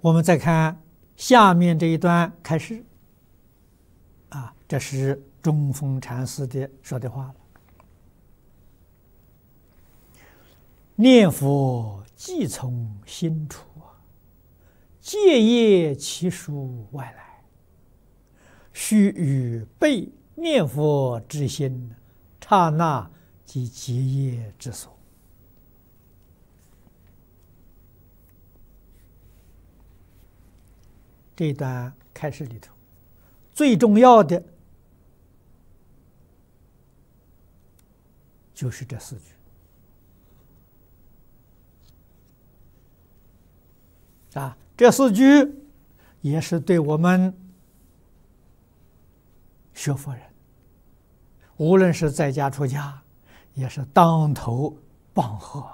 我们再看下面这一段开始，这是中峰禅师说的话了。念佛即从心出，戒业其属外来，须与被念佛之心，刹那即结业之所。这一段开始里头，最重要的就是这4句。这4句也是对我们学佛人，无论是在家出家，也是当头棒喝。